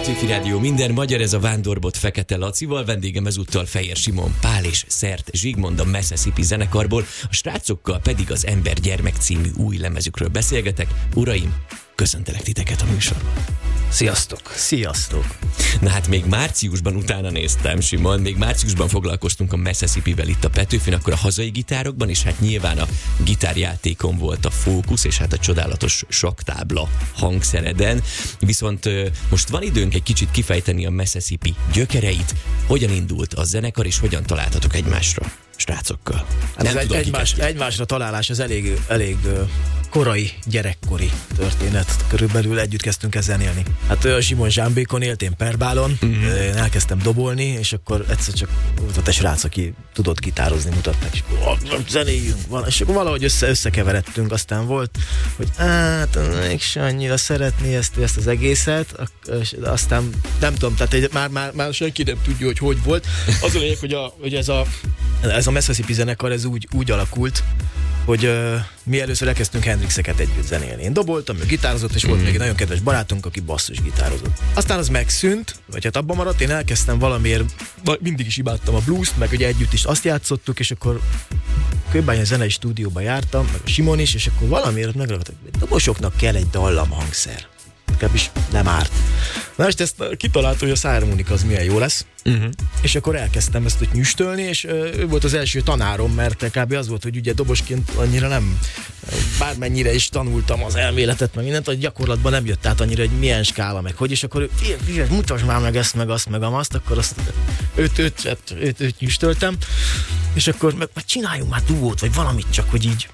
Petőfi Rádió, minden magyar, ez a Vándorbot Fekete Lacival, vendégem ezúttal Fejér Simon Pál és Szert Zsigmond a Mississippi zenekarból, a srácokkal pedig az Ember Gyermek című új lemezükről beszélgetek. Uraim, köszöntelek titeket a műsorban. Sziasztok! Sziasztok! Na hát még márciusban utána néztem, Simon, még márciusban foglalkoztunk a Mississippivel itt a Petőfin, akkor a hazai gitárokban, és hát nyilván a gitárjátékon volt a fókusz, és hát a csodálatos sakktábla hangszereden. Viszont most van időnk egy kicsit kifejteni a Mississippi gyökereit, hogyan indult a zenekar, és hogyan találtatok egymásra, srácokkal. Hát egymásra találás az elég korai, gyerekkori történet. Körülbelül együtt kezdtünk ezzel élni. Hát Simon Zsámbékon élt, én Perbálon, én elkezdtem dobolni, és akkor egyszer csak volt ott egy srác, aki tudott gitározni, mutatták, és zenéljünk, és akkor valahogy összekeveredtünk, aztán volt, hogy hát mégse annyira szeretné ezt az egészet, aztán nem tudom, tehát már senki nem tudja, hogy volt. Az a lényeg, hogy ez a Mississippi zenekar, ez úgy alakult, hogy mi először elkezdtünk Hendrixeket együtt zenélni. Én doboltam, ő gitározott, és volt még egy nagyon kedves barátunk, aki basszusgitározott. Aztán az megszűnt, vagy hát abban maradt, én elkezdtem valamiért, mindig is imádtam a blues-t, meg ugye együtt is azt játszottuk, és akkor Kőbánya zenei stúdióba jártam, meg a Simon is, és akkor valamiért megragadtak, hogy dobosoknak kell egy dallamhangszer. Is nem árt. Na most ezt kitalálta, hogy a szárharmonika az milyen jó lesz. És akkor elkezdtem ezt ott nyüstölni, és ő volt az első tanárom, mert kb. Az volt, hogy ugye dobosként annyira nem, bármennyire is tanultam az elméletet, meg mindent, hogy gyakorlatban nem jött át annyira, hogy milyen skála, meg hogy, és akkor mutasd már meg ezt, meg azt, meg azt, akkor azt őt nyüstöltem, és akkor meg csináljunk már duót, vagy valamit, csak hogy így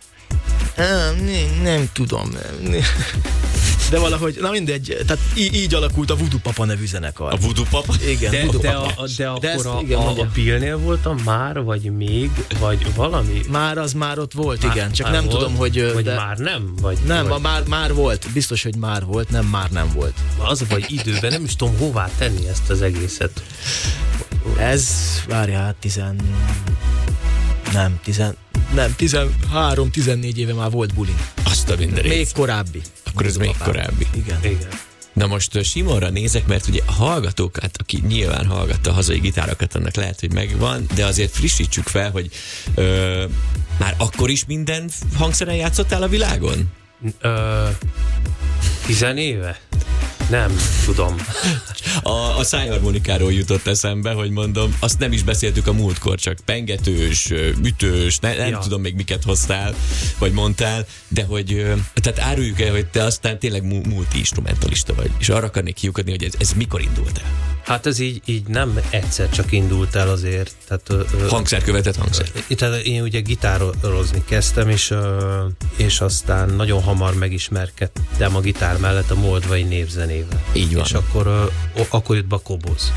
nem tudom. De valahogy, na mindegy, tehát így alakult a Voodoo Papa nevű zenekar. A Voodoo Papa? Igen. De akkor a Billnél voltam már, vagy még, vagy valami? Már ott volt, igen. Csak nem volt, tudom, hogy... Vagy már nem? Nem, már volt. Biztos, hogy már volt, nem volt. Az vagy időben, nem is tudom hová tenni ezt az egészet. Ez, várjál, 13-14 éve már volt buling. Azt a mindenit. Még korábbi. Akkor ez még korábbi. Igen. Na most Simonra nézek, mert ugye a hallgatók, hát aki nyilván hallgatta a hazai gitárokat, annak lehet, hogy megvan, de azért frissítsük fel, hogy már akkor is minden hangszeren játszottál a világon? 10 éve? Nem tudom. A szájharmonikáról jutott eszembe, hogy mondom, azt nem is beszéltük a múltkor, csak pengetős, ütős, nem tudom még miket hoztál, vagy mondtál, de hogy, tehát áruljuk el, hogy te aztán tényleg multi-instrumentalista vagy, és arra akarnék kiukadni, hogy ez mikor indult el? Hát ez így nem egyszer csak indult el azért. Tehát, hangszer követett hangszer. Tehát én ugye gitározni kezdtem, és aztán nagyon hamar megismerkedtem a gitár mellett a moldvai népzenével. Így van. És akkor jött be a koboz.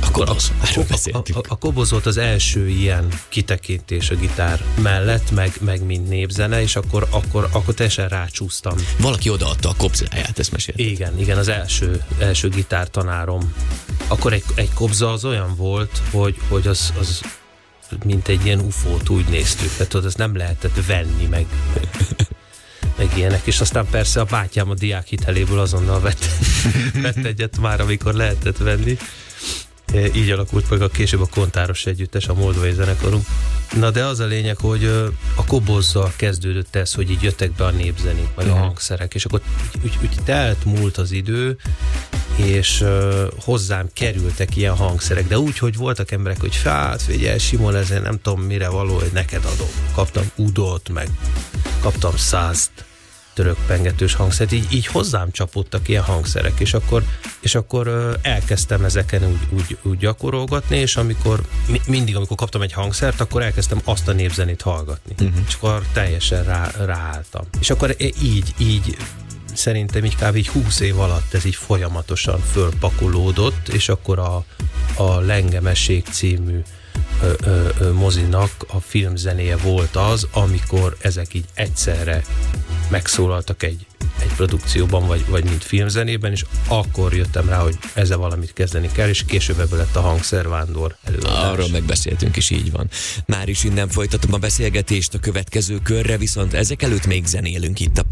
A koboz volt az első ilyen kitekintés a gitár mellett, meg mint népzene, és akkor teljesen rácsúsztam. Valaki odaadta a kobzáját, ezt mesélt. Igen, az első gitártanárom. Akkor egy kobza az olyan volt, hogy az mint egy ilyen ufót úgy néztük, tehát azt nem lehetett venni, meg ilyenek, és aztán persze a bátyám a diákhiteléből azonnal vett egyet már, amikor lehetett venni. Így alakult meg később a Kontáros együttes, a moldvai zenekarunk. Na de az a lényeg, hogy a kobozzal kezdődött ez, hogy így jöttek be a népzenék, meg a hangszerek, és akkor úgy telt múlt az idő, és hozzám kerültek ilyen hangszerek, de úgy, hogy voltak emberek, hogy hát figyelj, Simon, ezért nem tudom mire való, hogy neked adom. Kaptam udot, meg kaptam 100 török pengetős hangszert, így hozzám csapódtak ilyen hangszerek, és akkor elkezdtem ezeken úgy gyakorolgatni, és amikor kaptam egy hangszert, akkor elkezdtem azt a népzenét hallgatni. És akkor teljesen ráálltam. És akkor így szerintem így kb. 20 év alatt ez így folyamatosan fölpakolódott, és akkor a Lengemesség című mozinak a filmzenéje volt az, amikor ezek így egyszerre megszólaltak egy produkcióban, vagy mint filmzenében, és akkor jöttem rá, hogy ezzel valamit kezdeni kell, és később ebből lett a Hangszervándor előadás. Arról megbeszéltünk is, így van. Már is innen folytatom a beszélgetést a következő körre, viszont ezek előtt még zenélünk itt a